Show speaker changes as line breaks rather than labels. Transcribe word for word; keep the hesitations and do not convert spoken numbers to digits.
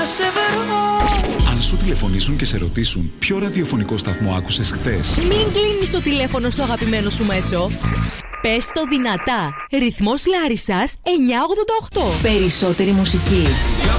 Αν σου τηλεφωνήσουν και σε ρωτήσουν ποιο ραδιοφωνικό σταθμό άκουσες χθες,
μην κλείνεις το τηλέφωνο στο αγαπημένο σου μέσο. Πες το δυνατά. Ρυθμός Λάρισσας εννιακόσια ογδόντα οκτώ.
Περισσότερη μουσική.